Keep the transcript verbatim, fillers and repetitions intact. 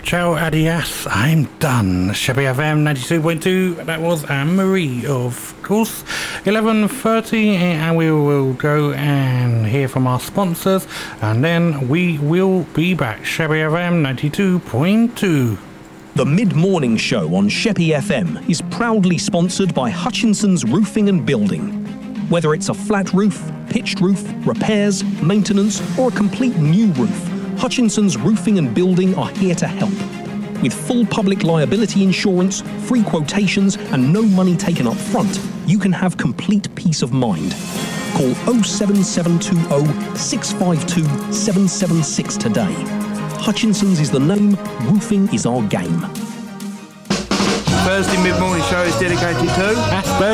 Ciao, adios, I'm done. Shabby F M ninety-two point two, that was Anne-Marie, of course. eleven thirty, and we will go and hear from our sponsors, and then we will be back. Shabby F M ninety-two point two. The mid-morning show on Sheppey F M is proudly sponsored by Hutchinson's Roofing and Building. Whether it's a flat roof, pitched roof, repairs, maintenance, or a complete new roof, Hutchinson's Roofing and Building are here to help. With full public liability insurance, free quotations, and no money taken up front, you can have complete peace of mind. Call oh seven seven two oh, six five two, seven seven six today. Hutchinson's is the name, roofing is our game. Thursday mid-morning show is dedicated to Asperger's